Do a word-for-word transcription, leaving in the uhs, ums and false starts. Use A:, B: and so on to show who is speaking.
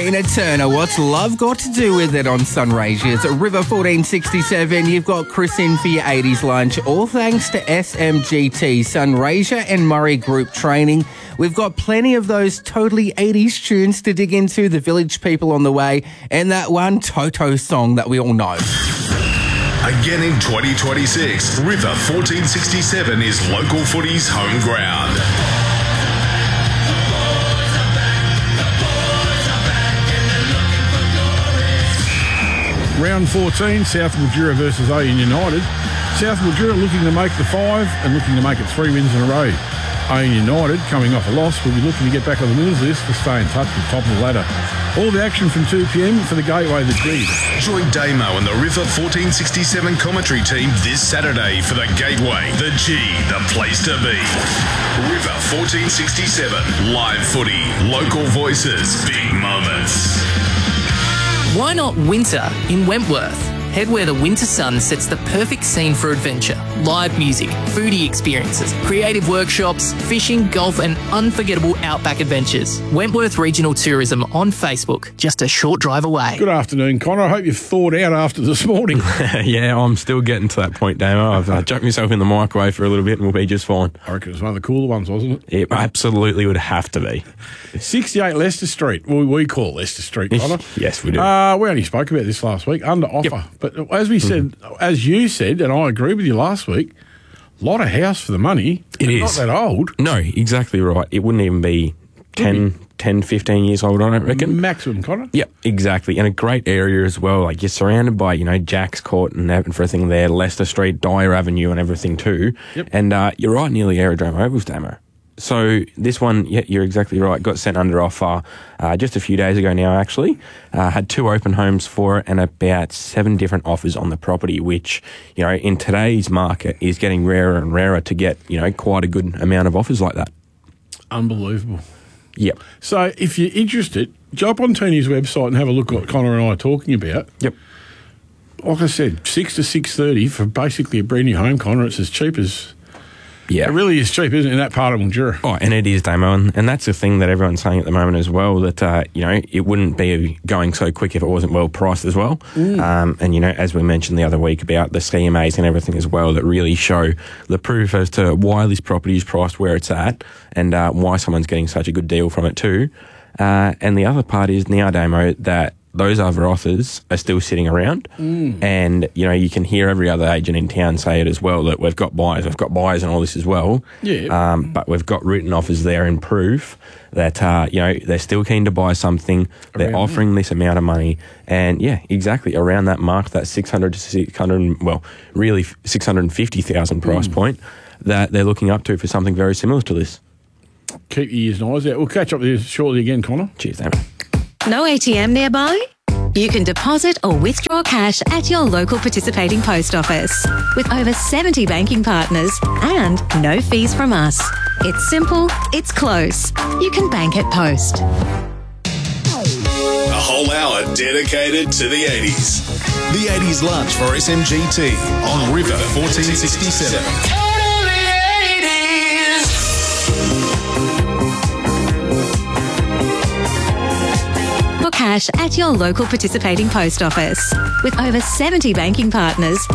A: Tina Turner, what's love got to do with it on Sunraysia's River fourteen sixty-seven. You've got Chris in for your eighties lunch, all thanks to S M G T, Sunraysia and Murray Group Training. We've got plenty of those totally eighties tunes to dig into, the Village People on the way, and that one Toto song that we all know.
B: Again in twenty twenty-six, River fourteen sixty-seven is local footy's home ground.
C: Round fourteen, South Mildura versus Oyen United. South Mildura looking to make the five and looking to make it three wins in a row. Oyen United, coming off a loss, will be looking to get back on the winners list to stay in touch with top of the ladder. All the action from two p.m. for the Gateway, the G.
B: Join Damo and the River fourteen sixty-seven commentary team this Saturday for the Gateway, the G, the place to be. River fourteen sixty-seven, live footy, local voices, big moments.
D: Why not winter in Wentworth? Head where the winter sun sets the perfect scene for adventure. Live music, foodie experiences, creative workshops, fishing, golf and unforgettable outback adventures. Wentworth Regional Tourism on Facebook, just a short drive away.
C: Good afternoon, Connor. I hope you've thawed out after this morning.
E: Yeah, I'm still getting to that point, Damo. I've uh, chucked myself in the microwave for a little bit and we'll be just fine.
C: I reckon it was one of the cooler ones, wasn't it?
E: It absolutely would have to be.
C: sixty-eight Leicester Street. Well, we call it Leicester Street, Connor.
E: Yes, we do.
C: Uh, we only spoke about this last week, under offer. Yep. But as we said, mm-hmm. as you said, and I agree with you last week, a lot of house for the money.
E: It is.
C: Not that old.
E: No, exactly right. It wouldn't even be ten, ten, fifteen years old, I don't reckon.
C: Maximum, Connor.
E: Yep, exactly. And a great area as well. Like, you're surrounded by, you know, Jack's Court and everything there, Leicester Street, Dyer Avenue and everything too. Yep. And uh, you're right near the Aerodrome Ovals, Damo. So this one, yeah, you're exactly right, got sent under offer uh, just a few days ago now, actually. Uh, had two open homes for it and about seven different offers on the property, which, you know, in today's market is getting rarer and rarer to get, you know, quite a good amount of offers like that.
C: Unbelievable.
E: Yep.
C: So if you're interested, jump on Tony's website and have a look at what Connor and I are talking about.
E: Yep.
C: Like I said, six to six thirty for basically a brand new home, Connor. It's as cheap as...
E: Yeah.
C: It really is cheap, isn't it, in that part of Mildura?
E: Oh, and it is, Damo, and, and that's the thing that everyone's saying at the moment as well, that, uh, you know, it wouldn't be going so quick if it wasn't well priced as well. Mm. Um, and, you know, as we mentioned the other week about the C M As and everything as well, that really show the proof as to why this property is priced where it's at and uh, why someone's getting such a good deal from it too. Uh, and the other part is now, Damo, that those other offers are still sitting around mm. and, you know, you can hear every other agent in town say it as well, that we've got buyers, we've got buyers and all this as well. Yeah. Um, but we've got written offers there in proof that, uh, you know, they're still keen to buy something. They're around offering this amount of money. And, yeah, exactly, around that mark, that six hundred to six hundred, well, really six hundred fifty thousand price mm. point that they're looking up to for something very similar to this.
C: Keep your ears and eyes out. We'll catch up with you shortly again, Connor.
E: Cheers, Aaron.
F: No A T M nearby? You can deposit or withdraw cash at your local participating post office. With over seventy banking partners and no fees from us. It's simple, it's close. You can bank at Post.
B: A whole hour dedicated to the eighties. The eighties lunch for S M G T on River fourteen sixty-seven.
F: Cash at your local participating post office. With over seventy banking partners